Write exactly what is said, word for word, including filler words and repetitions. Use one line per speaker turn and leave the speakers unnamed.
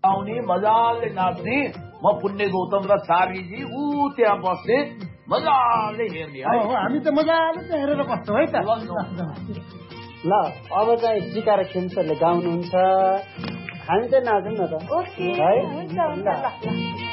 गाउने मजाले नाच्ने म पुण्य गौतम र सार्गीजी ऊ त्यहाँ बस्ने मजाले हेर्ने है
हामी त मजाले हेरेर बस्छौँ है त
ल अब चाहिँ टिका र खेमसरले गाउनुहुन्छ हामी चाहिँ नाचौँ न त
ओके हुन्छ हुन्छ ल